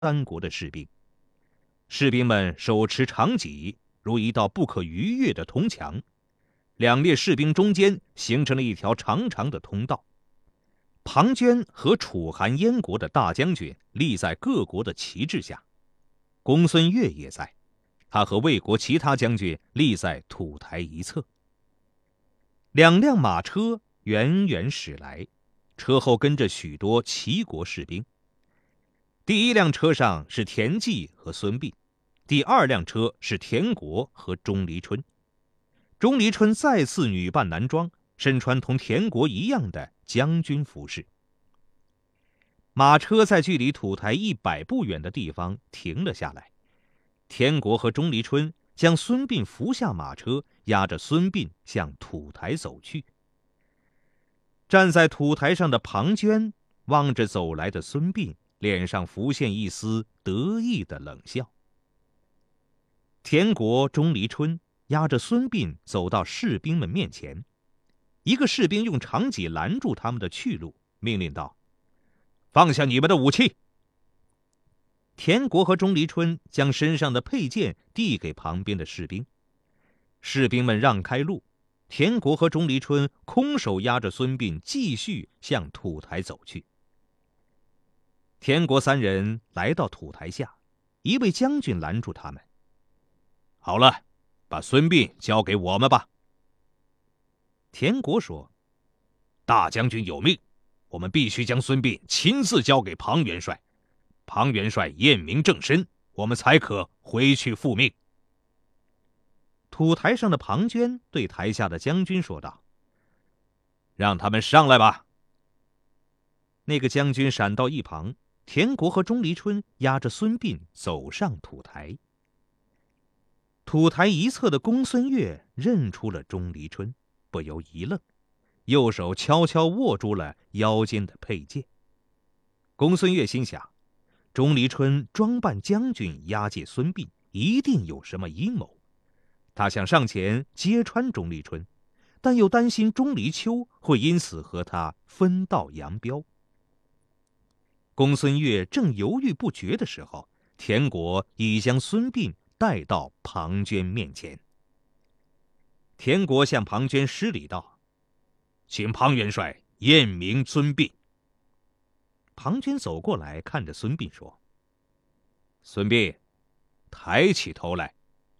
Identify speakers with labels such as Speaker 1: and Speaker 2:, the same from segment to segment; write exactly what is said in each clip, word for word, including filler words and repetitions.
Speaker 1: 三国的士兵。士兵们手持长戟，如一道不可逾越的铜墙，两列士兵中间形成了一条长长的通道。庞涓和楚韩燕国的大将军立在各国的旗帜下，公孙越也在，他和魏国其他将军立在土台一侧。两辆马车远远驶来，车后跟着许多齐国士兵。第一辆车上是田忌和孙膑，第二辆车是田国和钟离春。钟离春再次女扮男装，身穿同田国一样的将军服饰。马车在距离土台一百步远的地方停了下来，田国和钟离春将孙膑扶下马车，押着孙膑向土台走去。站在土台上的庞涓望着走来的孙膑，脸上浮现一丝得意的冷笑。田国、钟离春押着孙膑走到士兵们面前，一个士兵用长戟拦住他们的去路，命令道：“放下你们的武器！”田国和钟离春将身上的佩剑递给旁边的士兵，士兵们让开路，田国和钟离春空手押着孙膑继续向土台走去。田国三人来到土台下，一位将军拦住他们：“好了，把孙膑交给我们吧。”田国说：“大将军有命，我们必须将孙膑亲自交给庞元帅，庞元帅验明正身，我们才可回去复命。”土台上的庞涓对台下的将军说道：“让他们上来吧。”那个将军闪到一旁，田国和钟离春押着孙膑走上土台。土台一侧的公孙越认出了钟离春，不由一愣，右手悄悄握住了腰间的佩剑。公孙越心想，钟离春装扮将军押解孙膑，一定有什么阴谋。他想上前揭穿钟离春，但又担心钟离秋会因此和他分道扬镳。公孙越正犹豫不决的时候，田国已将孙膑带到庞涓面前。田国向庞涓施礼道：“请庞元帅验明孙膑。”庞涓走过来，看着孙膑说：“孙膑，抬起头来。”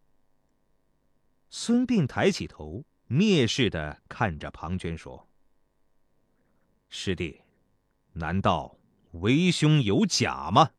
Speaker 1: 孙膑抬起头，蔑视地看着庞涓说：“师弟，难道为兄有假吗？”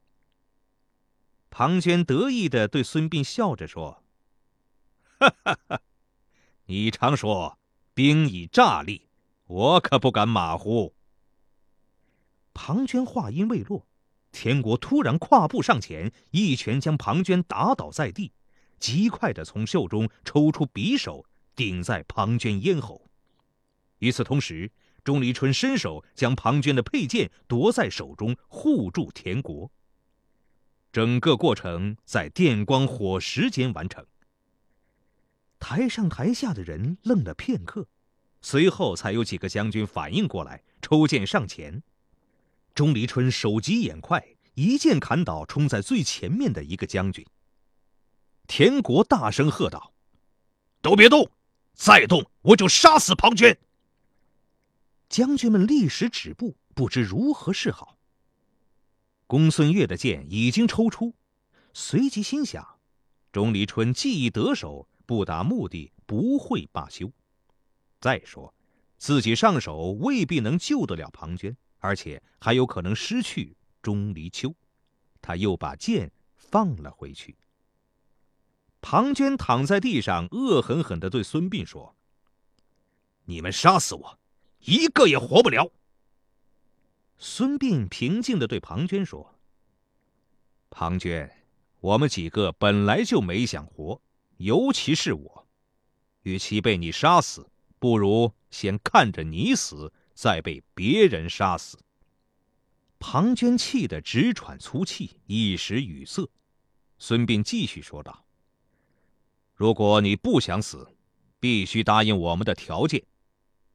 Speaker 1: 庞涓得意地对孙膑笑着说：“哈哈哈，你常说兵以诈立，我可不敢马虎。”庞涓话音未落，田国突然跨步上前，一拳将庞涓打倒在地，极快地从袖中抽出匕首，顶在庞涓咽喉。与此同时，钟离春伸手将庞涓的佩剑夺在手中，护住田国。整个过程在电光火石间完成。台上台下的人愣了片刻，随后才有几个将军反应过来，抽剑上前。钟离春手疾眼快，一剑砍倒冲在最前面的一个将军。田国大声喝道：“都别动，再动我就杀死庞涓！”将军们立时止步，不知如何是好。公孙越的剑已经抽出，随即心想，钟离春技艺得手，不达目的不会罢休。再说自己上手未必能救得了庞涓，而且还有可能失去钟离秋。他又把剑放了回去。庞涓躺在地上，恶狠狠地对孙膑说：“你们杀死我，一个也活不了。”孙膑平静地对庞涓说：“庞涓，我们几个本来就没想活，尤其是我，与其被你杀死，不如先看着你死，再被别人杀死。”庞涓气得直喘粗气，一时语塞。孙膑继续说道：“如果你不想死，必须答应我们的条件。”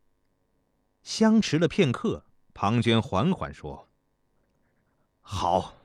Speaker 1: 相持了片刻，庞涓缓缓说：“好，